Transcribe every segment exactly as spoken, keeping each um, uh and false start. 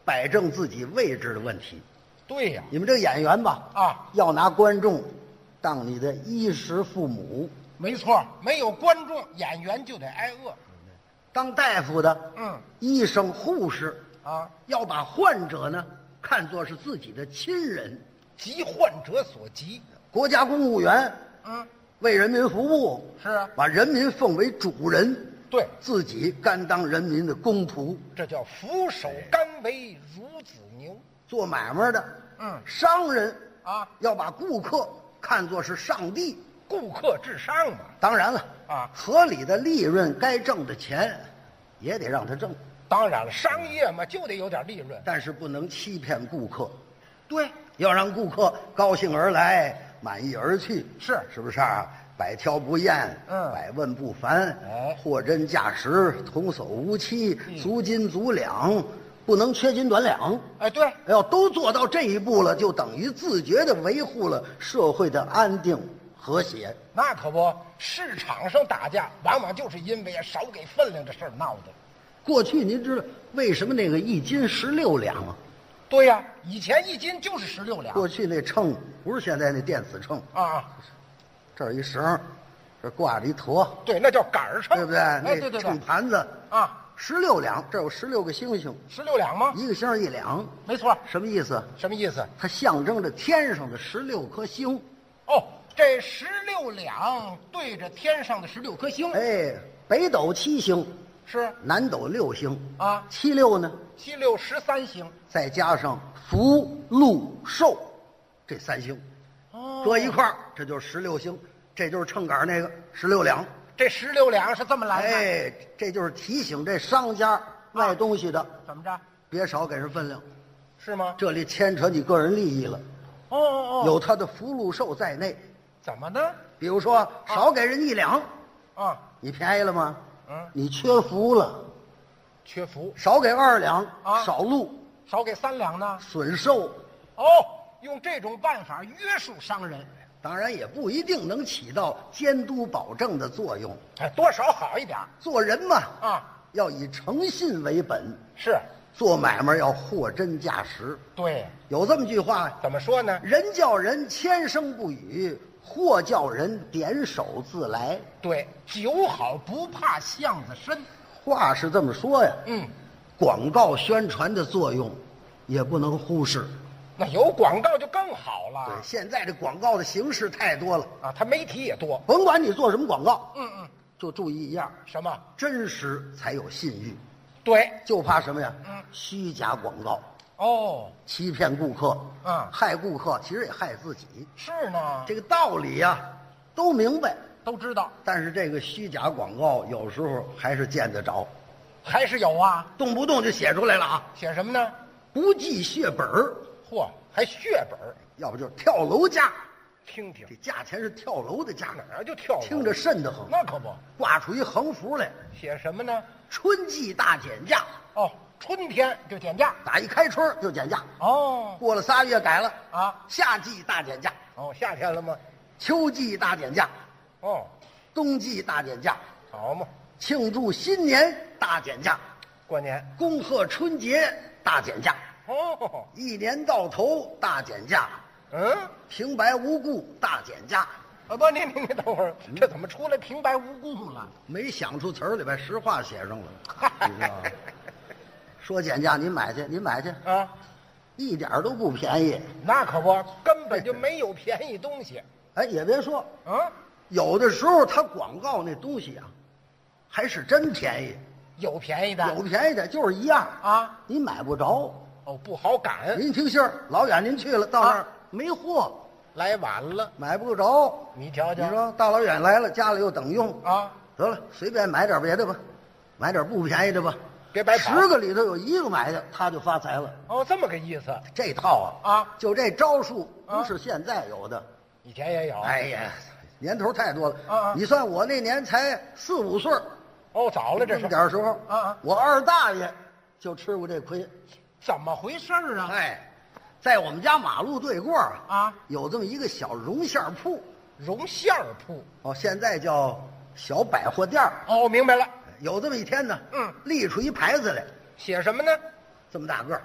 摆正自己位置的问题。 对呀、 你们这个演员吧， 啊， 要拿观众当你的衣食父母。 没错，没有观众，演员就得挨饿。 当大夫的， 嗯， 医生、护士啊， 要把患者呢看作是自己的亲人。 急患者所急。 国家公务员， 嗯， 为人民服务， 是啊， 把人民奉为主人， 对， 自己甘当人民的公仆。 这叫俯首甘为孺子牛。 做买卖的， 嗯， 商人啊， 要把顾客看作是上帝。 顾客至上嘛。 当然了， 啊， 合理的利润，该挣的钱也得让他挣， 当然了，商业嘛就得有点利润。 但是不能欺骗顾客， 对， 要让顾客高兴而来，满意而去。 是是不是啊？百挑不厌， 嗯百问不烦， 哎货真价实，童叟无欺， 嗯足斤足两，不能缺斤短两。 哎，对， 要都做到这一步了，就等于自觉地维护了社会的安定和谐。 那可不，市场上打架往往就是因为少给分量这事儿闹的。 过去您知道为什么那个一斤十六两啊？ 对呀、以前一斤就是十六两。 过去那秤不是现在那电子秤， 啊， 这儿一绳，这挂着一坨， 对，那叫杆儿秤， 对不对？ 哎， 那对对秤对， 盘子啊， 十六两，这有十六个星星， 十六两吗？ 一个星儿一两， 没错。 什么意思？ 什么意思？ 它象征着天上的十六颗星。 哦，这十六两对着天上的十六颗星， 哎，北斗七星， 是南斗六星啊， 七六呢， 七六十三星。 再加上福禄寿这三星， 哦搁一块儿，这就是十六星，这就是秤杆那个十六两。 这十六两是这么来的。 哎，这就是提醒这商家卖东西的， 怎么着？ 别少给人分量， 是吗？ 这里牵扯你个人利益了， 哦哦哦， 有他的福禄寿在内。 怎么呢？ 比如说少给人一两， 啊， 你便宜了吗？ 嗯， 你缺福了。 缺福。 少给二两， 啊少禄， 少给三两呢？ 损寿。 哦，用这种办法约束商人， 当然也不一定能起到监督保证的作用。 哎，多少好一点做人嘛， 啊。 要以诚信为本， 是， 做买卖要货真价实。 对。 有这么句话： 怎么说呢？ 人叫人千声不语，货叫人点手自来。 对，酒好不怕巷子深。 话是这么说呀， 嗯， 广告宣传的作用也不能忽视。 那有广告就更好了。 对，现在这广告的形式太多了， 啊，它媒体也多。 甭管你做什么广告， 嗯嗯， 就注意一样， 什么？ 真实才有信誉。 对。 就怕什么呀？ 嗯， 虚假广告， 哦， 欺骗顾客， 嗯害顾客，其实也害自己。 是呢， 这个道理呀，都明白， 都知道， 但是这个虚假广告有时候还是见得着， 还是有啊。 动不动就写出来了啊！ 写什么呢？ 不计血本儿， 嚯，还血本儿。 要不就是跳楼价， 听听这价钱是跳楼的价， 哪儿就跳楼， 听着瘆得慌。 那可不。 挂出一横幅来， 写什么呢？ 春季大减价， 哦，春天就减价。 打一开春就减价， 哦过了仨月改了， 啊， 夏季大减价， 哦，夏天了吗？ 秋季大减价， 哦， 冬季大减价， 好嘛， 庆祝新年大减价， 过年。 恭贺春节大减价， 哦， 一年到头大减价， 嗯， 平白无故大减价。 啊不，您您您等会儿，这怎么出来平白无故了？ 没想出词儿来，把实话写上了。你知道吗？说减价，您买去，您买去， 啊， 一点儿都不便宜。 那可不，根本就没有便宜东西。 哎，也别说， 啊， 有的时候他广告那东西啊，还是真便宜， 有便宜的， 有便宜的，就是一样啊。 你买不着。 哦，不好赶， 您听信儿，老远您去了，到那儿、 啊没货， 来晚了。 买不着。 你瞧瞧， 你说大老远来了，家里又等用， 啊， 得了，随便买点别的吧，买点不便宜的吧。 别白跑。 十个里头有一个买的，他就发财了。 哦，这么个意思。 这套啊， 啊， 就这招数啊不是现在有的。 以前也有。 哎呀，年头太多了。 啊啊你算我那年才四五岁儿， 哦，早了这这么是。 点儿时候， 啊啊我二大爷就吃过这亏。 怎么回事儿啊？ 哎，在我们家马路对过啊， 啊， 有这么一个小绒线铺， 绒线儿铺。 哦，现在叫小百货店儿。 哦，明白了。 有这么一天呢， 嗯， 立出一牌子来， 写什么呢？ 这么大个儿，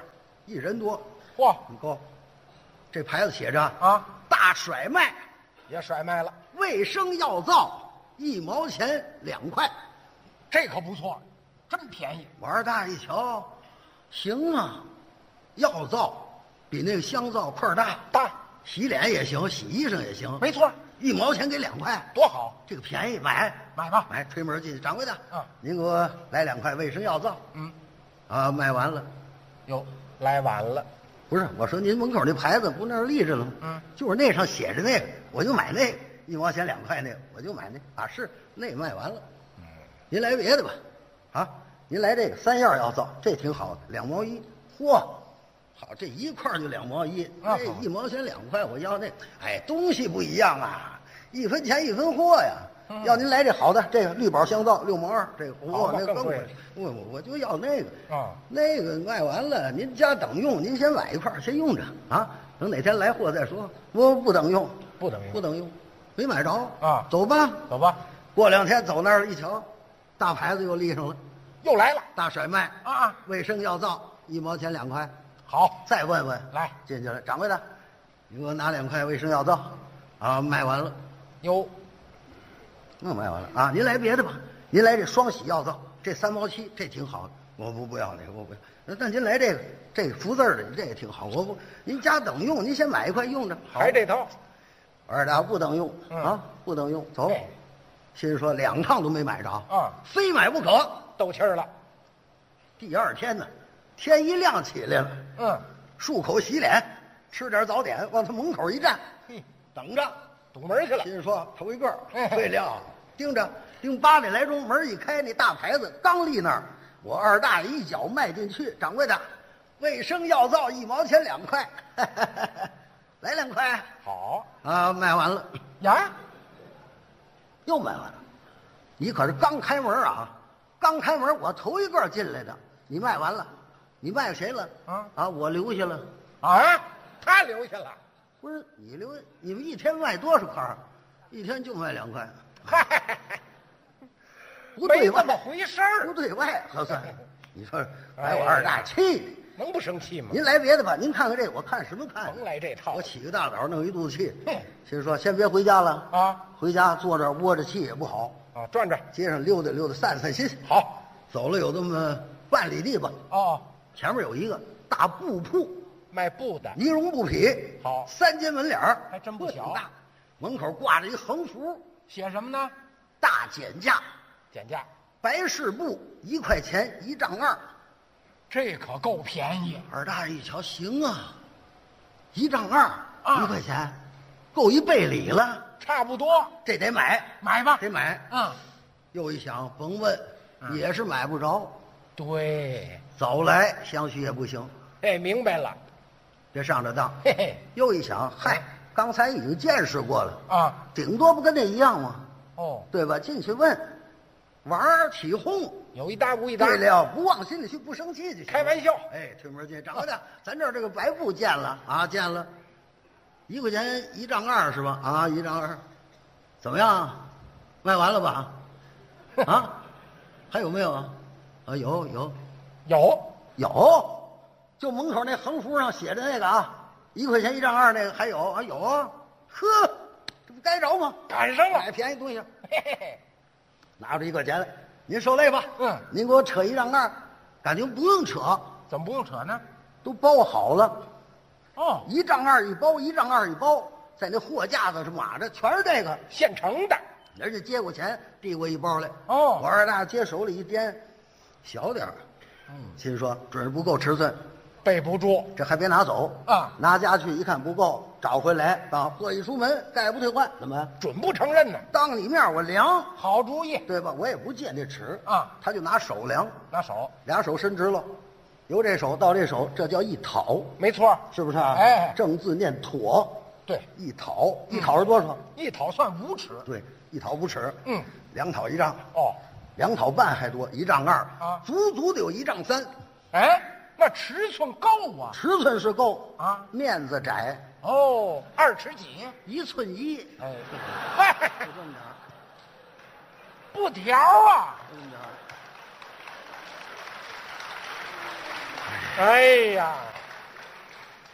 一人多。 嚯， 你够，这牌子写着啊， 大甩卖， 也甩卖了， 卫生药皂一毛钱两块。 这可不错，真便宜。 我二大一瞧，行啊，药皂比那个香皂块儿大， 大， 洗脸也行，洗衣裳也行， 没错， 一毛钱给两块， 多好， 这个便宜，买买吧。 买，推门进去，掌柜的， 啊， 您给我来两块卫生药皂。 嗯， 啊，卖完了。 哟，来晚了。 不是，我说您门口那牌子不那儿立着了吗？ 嗯， 就是那上写着那个，我就买那个，一毛钱两块那个，我就买那啊，是那个卖完了。嗯，您来别的吧，啊，您来这个三样药皂，这挺好的，两毛一。嚯，好，这一块就两毛一， 啊这一毛钱两块，我要那，哎，东西不一样啊，一分钱一分货呀。 嗯、 要您来这好的，这个绿宝香皂六毛二，这个嚯， 那更贵了。 我我我就要那个啊， 那个卖完了，您家等用，您先买一块先用着啊，等哪天来货再说。我不等用， 不等用， 不等用，没买着啊， 走吧， 走吧。 过两天走那儿一瞧，大牌子又立上了， 又来了， 大甩卖啊， 卫生药皂一毛钱两块。 好， 再问问， 来进去了，掌柜的，你给我拿两块卫生药皂，啊，卖完了， 哟， 那卖完了啊，您来别的吧，您来这双喜药皂，这三毛七，这挺好的，我不不要那个，我不要。那那您来这个，这个福字儿的，这也挺好，我不，您家等用，您先买一块用着， 还这套。 二大不等用、 嗯、 啊，不等用，走。心说两趟都没买着啊， 非买不可， 斗气儿了。 第二天呢，天一亮起来了， 嗯， 漱口洗脸，吃点早点，往他门口一站， 嘿， 等着堵门去了。 心说头一个， 哎、 对了，盯着，盯八点来钟，门一开，那大牌子刚立那儿，我二大爷一脚迈进去，掌柜的，卫生药皂一毛钱两块，来两块。 好啊，卖完了呀， 又卖完了。你可是刚开门啊，刚开门，我头一个进来的，你卖完了，你卖给谁了？ 啊啊，我留下了。 啊，他留下了。 不是你留，你们一天卖多少块？一天就卖两块。 嗨， 不对外， 没这么回事儿。 不对外，合算。你说把我二大气的。 能不生气吗？ 您来别的吧，您看看这个，我看什么看？ 甭来这套。 我起个大早弄一肚子气，心说先别回家了啊， 回家坐这儿窝着气也不好啊，转转街上溜达溜达散散心。 好， 走了有这么半里地吧。 哦， 前面有一个大布铺， 卖布的， 呢绒布匹。 好， 三间门脸儿， 还真不小。 大，门口挂着一横幅， 写什么呢？ 大减价， 减价， 白事布一块钱一丈二。 这可够便宜。 二大爷一瞧，行啊，一丈二， 啊， 一块钱，够一倍里了， 差不多， 这得买， 买吧， 得买。 嗯， 又一想，甭问， 嗯、 也是买不着。 对， 早来相许也不行。 哎，明白了， 别上这当。 嘿嘿， 又一想，嗨，刚才已经见识过了啊， 顶多不跟那一样吗？ 哦， 对吧？进去问，玩儿起哄。 有一搭无一搭。 对了，不往心里去，不生气就行。 开玩笑。 哎，推门进，掌柜的，咱这儿这个白布见了啊，见了，一块钱一丈二是吧？啊，一丈二，怎么样？卖完了吧？啊，还有没有啊？啊，有有有有，就门口那横幅上写着那个啊，一块钱一丈二那个还有啊有啊，呵，这不该着吗？ 赶上了， 买便宜东西， 嘿嘿嘿， 拿出一块钱来。您受累吧， 嗯， 您给我扯一丈二，感情不用扯， 怎么不用扯呢？ 都包好了， 哦， 一丈二一包，一丈二一包，在那货架子上码着，全是这个现成的。 人家接过钱，递过一包来， 哦， 我二大接手里一掂，小点儿， 嗯， 心说准是不够尺寸， 备不住， 这还别拿走啊， 拿家去一看不够，找回来啊，货一出门，概不退换，怎么准不承认呢？ 当你面我量， 好主意， 对吧？我也不借那尺啊， 他就拿手量， 拿手， 俩手伸直了，由这手到这手，这叫一讨， 没错， 是不是啊？ 哎， 正字念妥， 对， 一讨，一讨是多少？ 一讨算五尺， 对，一讨五尺， 嗯， 两讨一丈， 哦， 两讨半还多，一丈二啊， 足足得有一丈三， 哎，那尺寸够啊， 尺寸是够啊， 面子窄， 哦，二尺几， 一寸一， 哎，嗨， 就这么点儿， 不条啊， 就这么点儿。 哎呀，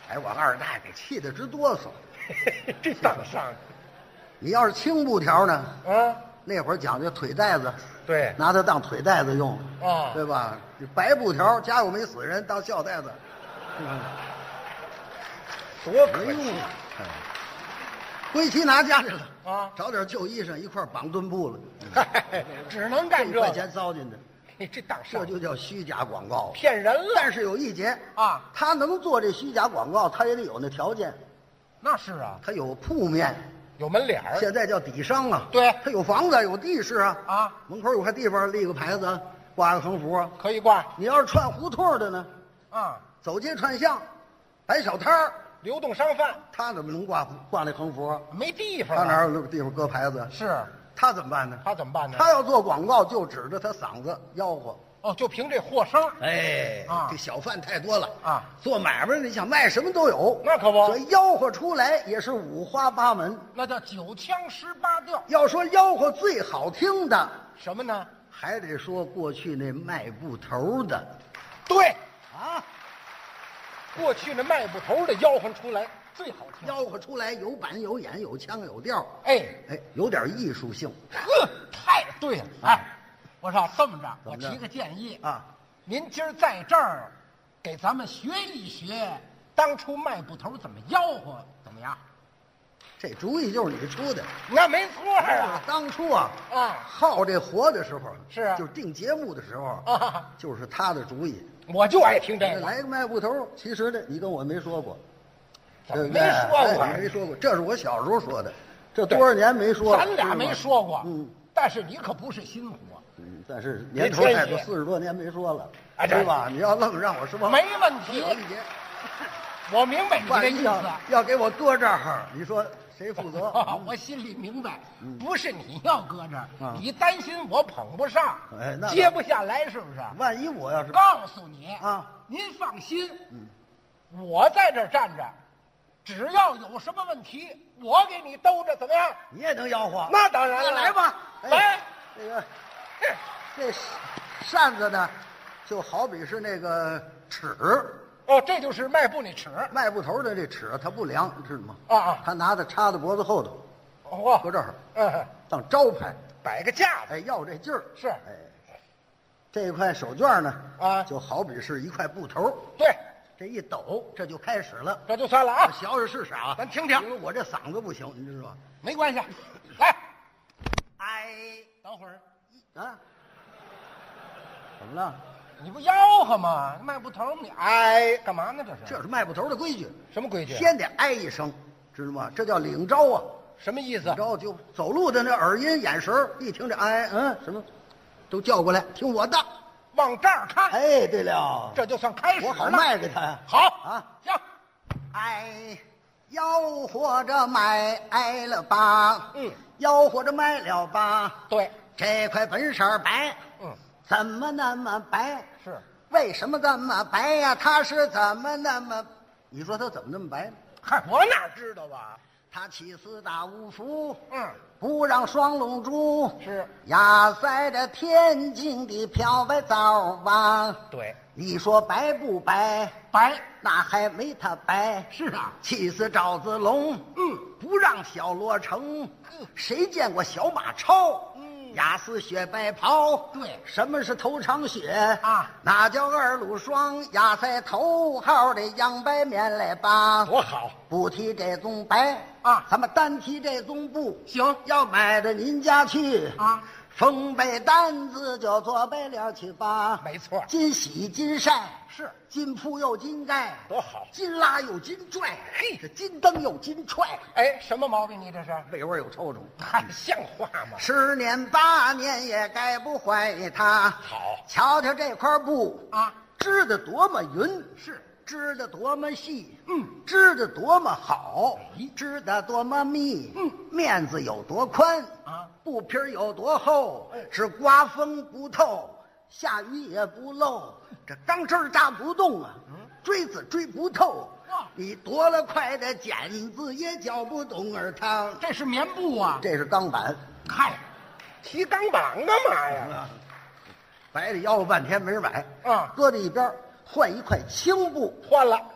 哎，我二大给气得直哆嗦。 这当上你要是轻布条呢？ 啊， 那会儿讲究腿带子， 对拿它当腿带子用， 啊对吧？白布条家有没死人当孝带子，嗯， 多可惜没用啊。哎，归期拿家去了啊找点旧衣裳一块绑墩布了， 嗨，只能干这个一块钱糟践的， 嘿这当上这就叫虚假广告。 骗人了但是有一节啊！ 他能做这虚假广告，他也得有那条件， 那是啊， 他有铺面， 有门脸儿。 现在叫底商啊。 对他有房子，有地势啊。 啊， 门口有块地方立个牌子，挂个横幅啊。 可以挂你要是串胡同的呢， 啊， 走街串巷，摆小摊儿， 流动商贩他怎么能挂挂那横幅？ 没地方他啊， 哪有地方搁牌子？ 是他怎么办呢？ 他怎么办呢？ 他要做广告，就指着他嗓子吆喝。 哦，就凭这货声哎， 啊这小贩太多了啊， 做买卖你想卖什么都有， 那可不所以吆喝出来也是五花八门。 那叫九腔十八调。 要说吆喝最好听的， 什么呢？ 还得说过去那卖布头的对， 啊， 过去那卖布头的吆喝出来最好听。 吆喝出来有板有眼有腔有调， 哎， 哎，有点艺术性呵，太对了。 啊哎，我说这么着，我怎么着提个建议， 啊。 您今儿在这儿，给咱们学一学当初卖布头怎么吆喝，怎么样？ 这主意就是你出的。 那没错啊。 当初啊， 啊好这活的时候是啊就是定节目的时候啊， 就是他的主意。 我就爱听这个。 来个卖布头，其实呢，你跟我没说过， 怎么对不对没说过哎你没说过，这是我小时候说的，这多少年没说了， 咱俩没说过， 嗯但是你可不是新活， 嗯，但是年头太多，四十多年没说了， 哎这对吧？你要愣让我说， 没问题有一节， 我明白你这意万一要思。 要给我搁这儿，你说谁负责？ 我心里明白，不是你要搁这儿， 啊你担心我捧不上， 哎那接不下来，是不是？ 万一我要是告诉你啊， 您放心，我在这儿站着，只要有什么问题，我给你兜着，怎么样？ 你也能吆喝？ 那当然了， 那来吧，哎来， 这个这扇子呢，就好比是那个尺， 哦，这就是卖布那尺卖布头的这尺它不量，知道吗？ 啊啊， 他拿它插在脖子后头， 哦， 搁这儿嗯， 当招牌， 摆个架子哎，要这劲儿。 是， 哎，这块手绢呢， 啊就好比是一块布头， 对， 这一抖，这就开始了。 这就算了啊我，学学试试啊， 咱听听因为我这嗓子不行，你知道吗？ 没关系，来， 哎， 等会儿啊，怎么了？ 你不吆喝吗？卖布头你哎，干嘛呢？这是这是卖布头的规矩， 什么规矩？ 先得哎一声，知道吗？这叫领招啊。 什么意思领？招就走路的那耳音、眼神儿一听这哎嗯什么，都叫过来听我的。 往这儿看， 哎，对了， 这就算开始了。 我好卖给他呀。 好啊， 行， 哎，吆喝着卖哎了吧， 嗯， 吆喝着卖了吧， 对， 这块本色白， 嗯， 怎么那么白？ 是为什么这么白呀？它是怎么那么？你说它怎么那么白呢？ 嗨，我哪知道啊？ 他起四大五福， 嗯， 不让双龙珠， 是压在这天津的漂白皂吧？ 对， 你说白不白？ 白那还没他白。 是啊， 气死赵子龙， 嗯， 不让小罗成，谁见过小马超？ 嗯， 压死雪白袍。 对什么是头长血啊？ 那叫二路霜，压在头号的洋白面来吧。 多好不提这种白啊咱们单提这种布。 行要买到您家去啊， 缝被单子就做白了去吧。 没错金洗金晒是金铺又金盖， 多好金拉又金拽， 嘿这金蹬又金踹， 哎，什么毛病？你这是？ 味味有抽抽。 还像话吗？ 十年八年也改不坏它。 好瞧瞧这块布啊， 织的多么匀， 是织的多么细， 嗯， 织的多么好哎， 织的多么密， 嗯， 面子有多宽啊， 布皮儿有多厚哎， 是刮风不透，下雨也不漏，这钢针儿扎不动啊，锥子锥不透哇， 你夺了块的剪子也搅不动耳汤。 这是棉布啊！ 这是钢板， 嗨，提钢板干嘛呀？ 白里吆喝半天没人买， 啊搁在一边儿换一块青布， 换了